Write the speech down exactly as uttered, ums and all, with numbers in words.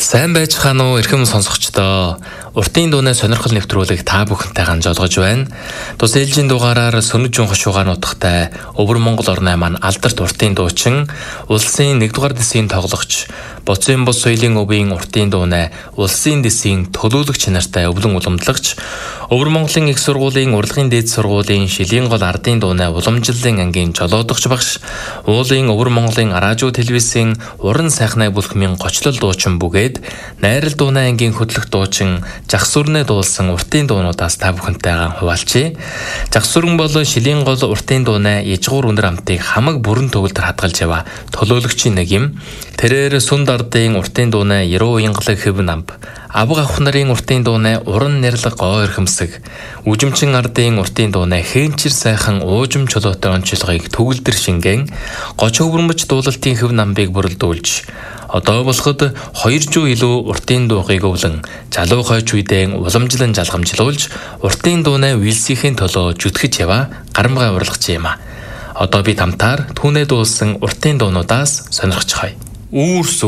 Сайн байцгаана уу эрхэм сонсогчдоо. Уртын дууны сонирхол нэвтрүүлэг та бүхэнтэй хамжуулгаж байна. Тус ээлжийн дугаараар Сүнжин хошуугаар нутагтай Өвөр Монгол орны маань алдарт уртын дуучин, улсын нэгдүгээр дэсийн тоглогч, Боцын бус соёлын өвийн уртын дууны улсын дэсийн төлөөлөгч нартай өвлөн уламжлагч, Өвөр Монголын их сургуулийн урлагийн дээд сургуулийн шилийн гол ардын дууны уламжлалын ангийн жолоодогч багш, уулын Өвөр Монголын радио телевизийн уран сайхнаа бүлхмийн гочлол дуучин бүгээд найрал дууны ангийн хөтлөх дуучин Жагсүрнэ дуулсан уртын дуунуудаас та бүхэнтэйгээ хуваалцъя. Жагсүрэн бол шилийн гол уртын дууны ижгуур үнэр амтыг хамаг бүрэн төгөлдөр хадгалж яваа төлөөлөгчийн нэг юм. Тэрээр Сүнд ардын уртын дууны Яруу Ингалаг хэв намб, Авга авах нарын уртын дууны уран нэрлэг гоо эрхэмсэг, Үжимчин ардын уртын дууны хээнчир сайхан уужим чулуутай онцлогыг төгөлдөр шингэн, Гоч өвөрмөч дуулалтын хэв намбыг бүрэлдүүлж, одоо болоход хоёр жуу илүү уртын дуугыг өвлөн, залуу хойч үедээ уламжлан жалгамжлуулж, уртын дууны үйлсийн төлөө жүтгэж яваа гарамгай урлагч юм а. Одоо бид хамтаар түүнээ дуулсан уртын дуунуудаас сонирхож хай. Үүрс